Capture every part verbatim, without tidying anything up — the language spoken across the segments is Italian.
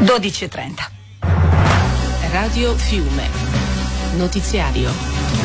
dodici e trenta. Radio Fiume. Notiziario.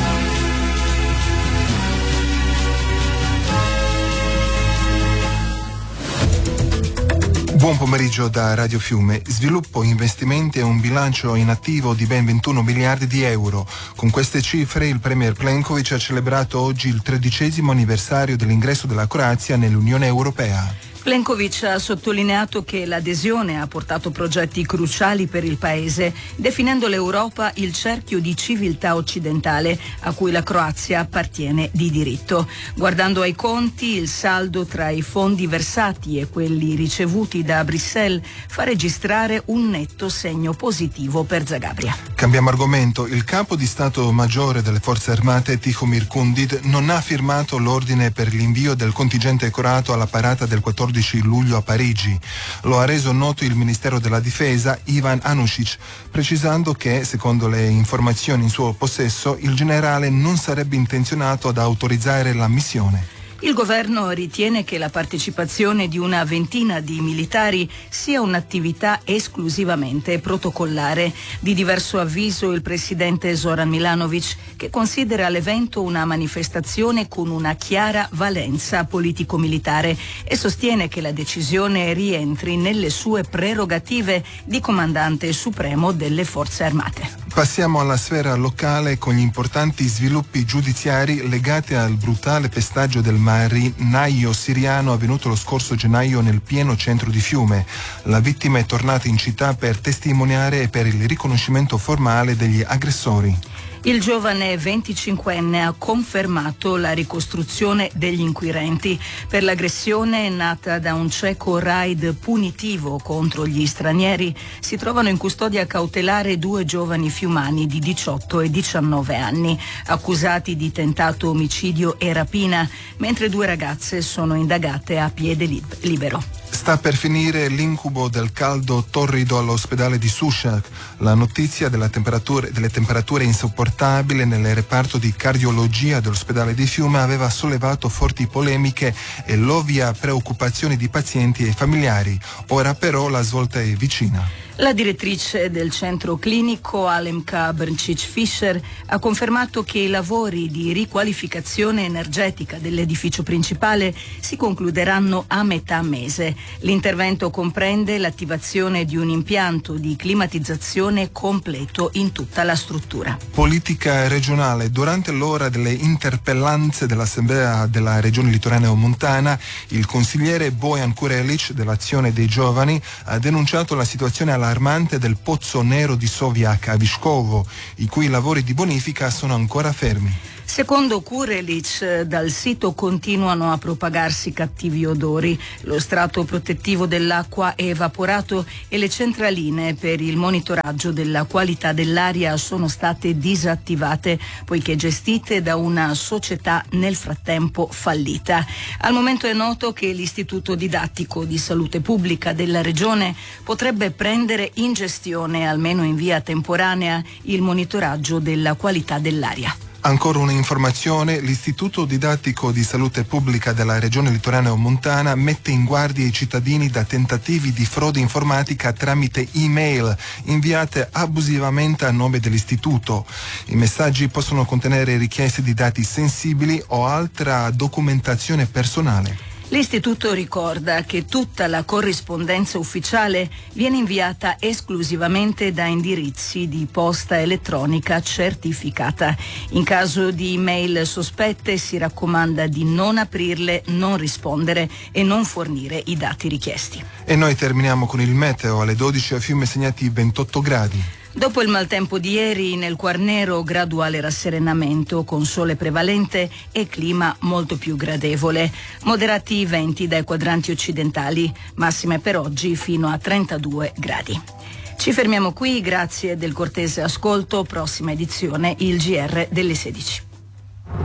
Buon pomeriggio da Radio Fiume. Sviluppo, investimenti e un bilancio in attivo di ben ventuno miliardi di euro. Con queste cifre il premier Plenković ha celebrato oggi il tredicesimo anniversario dell'ingresso della Croazia nell'Unione Europea. Plenković ha sottolineato che l'adesione ha portato progetti cruciali per il paese, definendo l'Europa il cerchio di civiltà occidentale a cui la Croazia appartiene di diritto. Guardando ai conti, il saldo tra i fondi versati e quelli ricevuti da Bruxelles fa registrare un netto segno positivo per Zagabria. Cambiamo argomento. Il capo di Stato Maggiore delle Forze Armate, Tihomir Kundit, non ha firmato l'ordine per l'invio del contingente croato alla parata del quattordici luglio a Parigi. Lo ha reso noto il Ministero della Difesa, Ivan Anušić, precisando che, secondo le informazioni in suo possesso, il generale non sarebbe intenzionato ad autorizzare la missione. Il governo ritiene che la partecipazione di una ventina di militari sia un'attività esclusivamente protocollare. Di diverso avviso il presidente Zoran Milanović, che considera l'evento una manifestazione con una chiara valenza politico-militare e sostiene che la decisione rientri nelle sue prerogative di comandante supremo delle forze armate. Passiamo alla sfera locale con gli importanti sviluppi giudiziari legati al brutale pestaggio del marinaio siriano avvenuto lo scorso gennaio nel pieno centro di Fiume. La vittima è tornata in città per testimoniare e per il riconoscimento formale degli aggressori. Il giovane venticinquenne ha confermato la ricostruzione degli inquirenti per l'aggressione nata da un cieco raid punitivo contro gli stranieri. Si trovano in custodia cautelare due giovani fiumani di diciotto e diciannove anni, accusati di tentato omicidio e rapina, mentre due ragazze sono indagate a piede libero. Sta per finire l'incubo del caldo torrido all'ospedale di Sushak. La notizia della temperatura, delle temperature insopportabili nel reparto di cardiologia dell'ospedale di Fiume aveva sollevato forti polemiche e l'ovvia preoccupazione di pazienti e familiari. Ora però la svolta è vicina. La direttrice del centro clinico Alemka Brncic-Fischer ha confermato che i lavori di riqualificazione energetica dell'edificio principale si concluderanno a metà mese. L'intervento comprende l'attivazione di un impianto di climatizzazione completo in tutta la struttura. Politica regionale. Durante l'ora delle interpellanze dell'Assemblea della Regione Litoraneo-Montana, il consigliere Bojan Kurelic dell'Azione dei Giovani ha denunciato la situazione alla allarmante del pozzo nero di Sovjak a Viškovo, i cui lavori di bonifica sono ancora fermi. Secondo Kurelic, dal sito continuano a propagarsi cattivi odori, lo strato protettivo dell'acqua è evaporato e le centraline per il monitoraggio della qualità dell'aria sono state disattivate poiché gestite da una società nel frattempo fallita. Al momento è noto che l'Istituto Didattico di Salute Pubblica della Regione potrebbe prendere in gestione, almeno in via temporanea, il monitoraggio della qualità dell'aria. Ancora un'informazione, l'Istituto Didattico di Salute Pubblica della Regione Litoraneo-Montana mette in guardia i cittadini da tentativi di frode informatica tramite e-mail inviate abusivamente a nome dell'istituto. I messaggi possono contenere richieste di dati sensibili o altra documentazione personale. L'istituto ricorda che tutta la corrispondenza ufficiale viene inviata esclusivamente da indirizzi di posta elettronica certificata. In caso di email sospette si raccomanda di non aprirle, non rispondere e non fornire i dati richiesti. E noi terminiamo con il meteo. Alle dodici a Fiume segnati ventotto gradi. Dopo il maltempo di ieri, nel Quarnero graduale rasserenamento con sole prevalente e clima molto più gradevole. Moderati venti dai quadranti occidentali, massime per oggi fino a trentadue gradi. Ci fermiamo qui, grazie del cortese ascolto. Prossima edizione il G R delle sedici.